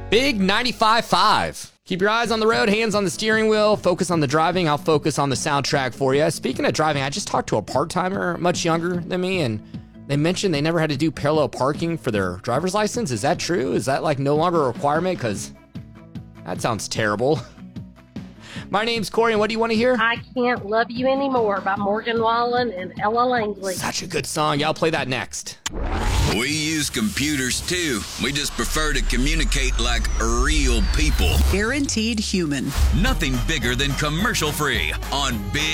Big 95.5. Keep your eyes on the road, hands on the steering wheel, focus on the driving. I'll focus on the soundtrack for you. Speaking of driving, I just talked to a part-timer much younger than me, and they mentioned they never had to do parallel parking for their driver's license. Is that true? Is that like no longer a requirement? Because that sounds terrible. My name's Corey, and what do you want to hear? I Can't Love You Anymore by Morgan Wallen and Ella Langley. Such a good song. Yeah, I'll play that next. We use computers too. We just prefer to communicate like real people. Guaranteed human. Nothing bigger than commercial free on Big